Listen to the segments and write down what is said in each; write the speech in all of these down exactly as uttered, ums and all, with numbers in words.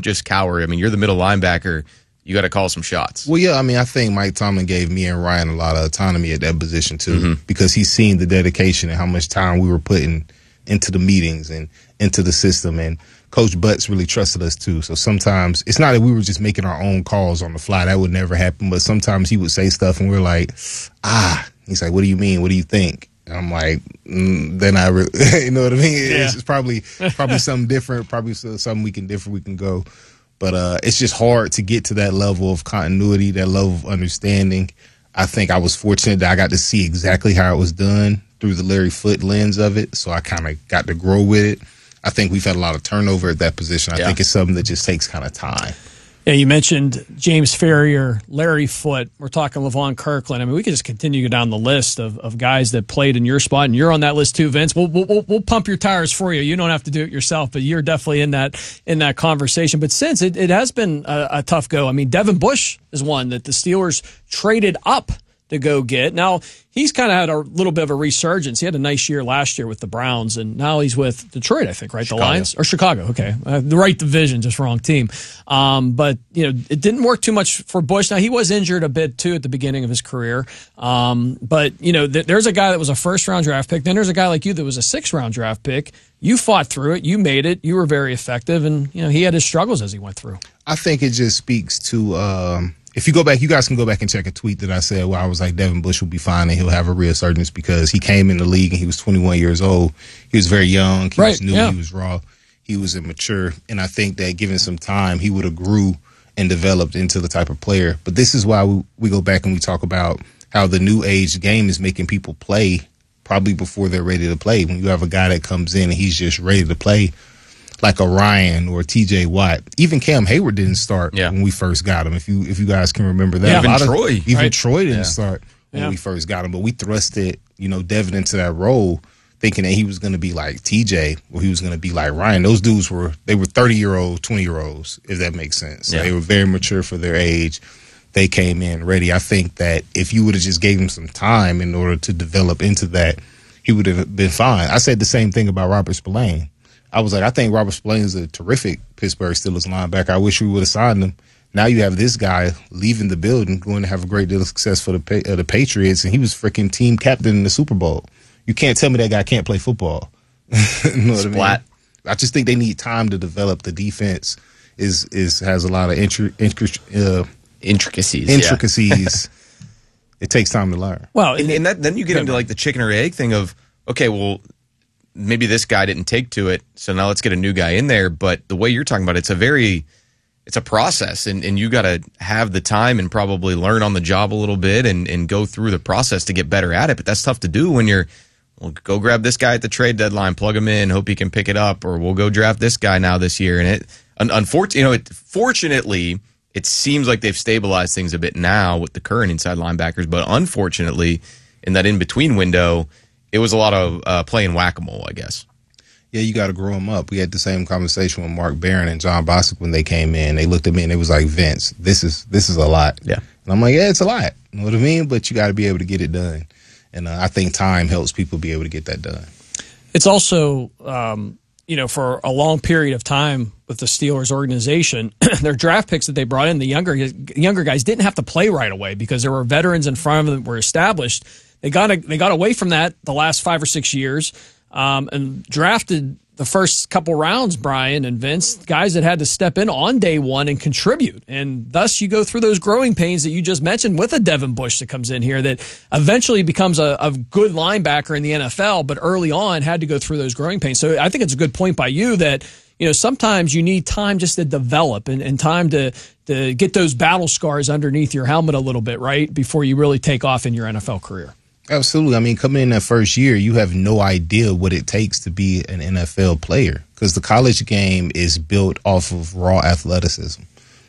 just cower. I mean, you're the middle linebacker. You got to call some shots. Well, yeah, I mean, I think Mike Tomlin gave me and Ryan a lot of autonomy at that position, too, mm-hmm. because he's seen the dedication and how much time we were putting into the meetings and into the system. And Coach Butts really trusted us, too. So sometimes it's not that we were just making our own calls on the fly. That would never happen. But sometimes he would say stuff and we're like, ah. He's like, what do you mean? What do you think? And I'm like, mm, then I really, you know what I mean? Yeah. It's, it's probably probably something different, probably something we can different we can go. But uh, it's just hard to get to that level of continuity, that level of understanding. I think I was fortunate that I got to see exactly how it was done through the Larry Foote lens of it, so I kind of got to grow with it. I think we've had a lot of turnover at that position. I yeah. think it's something that just takes kind of time. Yeah, you mentioned James Ferrier, Larry Foote. We're talking Levon Kirkland. I mean, we could just continue to go down the list of, of guys that played in your spot, and you're on that list too, Vince. We'll, we'll we'll pump your tires for you. You don't have to do it yourself, but you're definitely in that in that conversation. But since it, it has been a, a tough go, I mean, Devin Bush is one that the Steelers traded up to go get. Now, he's kind of had a little bit of a resurgence. He had a nice year last year with the Browns, and now he's with Detroit, I think, right? Chicago. The Lions? Or Chicago, okay. Uh, the right division, just wrong team. Um, but, you know, it didn't work too much for Bush. Now, he was injured a bit, too, at the beginning of his career. Um, but, you know, th- there's a guy that was a first-round draft pick. Then there's a guy like you that was a sixth-round draft pick. You fought through it. You made it. You were very effective. And, you know, he had his struggles as he went through. I think it just speaks to um, – if you go back, you guys can go back and check a tweet that I said where I was like, Devin Bush will be fine and he'll have a resurgence because he came in the league and he was twenty-one years old. He was very young. He right, was new. Yeah. He was raw. He was immature. And I think that given some time, he would have grew and developed into the type of player. But this is why we, we go back and we talk about how the new age game is making people play probably before they're ready to play. When you have a guy that comes in and he's just ready to play, like a Ryan or T J Watt. Even Cam Hayward didn't start yeah. when we first got him, if you if you guys can remember that. Yeah, even of, Troy. Even right? Troy didn't yeah. start when yeah. we first got him, but we thrusted, you know, Devin into that role thinking that he was going to be like T J or he was going to be like Ryan. Those dudes were, they were thirty-year-old, twenty-year-olds, if that makes sense. Yeah. They were very mature for their age. They came in ready. I think that if you would have just gave him some time in order to develop into that, he would have been fine. I said the same thing about Robert Spillane. I was like, I think Robert Spillane is a terrific Pittsburgh Steelers linebacker. I wish we would have signed him. Now you have this guy leaving the building, going to have a great deal of success for the uh, the Patriots, and he was freaking team captain in the Super Bowl. You can't tell me that guy can't play football. You know what I mean? I just think they need time to develop. The defense is is has a lot of intri- intri- uh, intricacies. Intricacies. Yeah. It takes time to learn. Well, and, and that, then you get into like the chicken or egg thing of, okay, well, maybe this guy didn't take to it, so now let's get a new guy in there. But the way you're talking about it, it's a very, it's a process, and, and you got to have the time and probably learn on the job a little bit and, and go through the process to get better at it. But that's tough to do when you're, well, go grab this guy at the trade deadline, plug him in, hope he can pick it up, or we'll go draft this guy now this year. And it, un- unfortunately, you know, it, fortunately, it seems like they've stabilized things a bit now with the current inside linebackers. But unfortunately, in that in-between window, it was a lot of uh, playing whack-a-mole, I guess. Yeah, you got to grow them up. We had the same conversation with Mark Barron and John Bostic when they came in. They looked at me and it was like, Vince, this is this is a lot. Yeah. And I'm like, yeah, it's a lot. You know what I mean? But you got to be able to get it done. And uh, I think time helps people be able to get that done. It's also, um, you know, for a long period of time with the Steelers organization, their draft picks that they brought in, the younger younger guys didn't have to play right away because there were veterans in front of them that were established. They got a, they got away from that the last five or six years um, and drafted the first couple rounds, Brian and Vince, guys that had to step in on day one and contribute. And thus you go through those growing pains that you just mentioned with a Devin Bush that comes in here that eventually becomes a, a good linebacker in the N F L, but early on had to go through those growing pains. So I think it's a good point by you that, you know, sometimes you need time just to develop and, and time to, to get those battle scars underneath your helmet a little bit, right, before you really take off in your N F L career. Absolutely. I mean, coming in that first year, you have no idea what it takes to be an N F L player because the college game is built off of raw athleticism.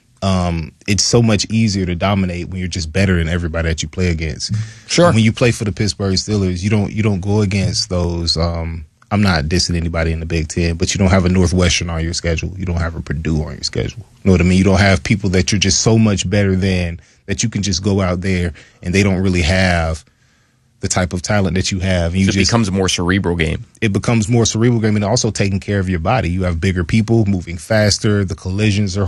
Um, it's so much easier to dominate when you're just better than everybody that you play against. Sure. And when you play for the Pittsburgh Steelers, you don't you don't go against those. Um, I'm not dissing anybody in the Big Ten, but you don't have a Northwestern on your schedule. You don't have a Purdue on your schedule. You know what I mean? You don't have people that you're just so much better than that you can just go out there and they don't really have the type of talent that you have. And you so it just, becomes a more cerebral game. It becomes more cerebral game and also taking care of your body. You have bigger people moving faster. The collisions are